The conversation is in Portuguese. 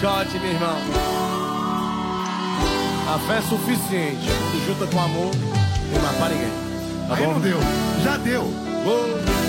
shot, meu irmão. A fé é suficiente. Quando junta com amor, não tem mais pra ninguém. Tá bom? Aí não deu, já deu.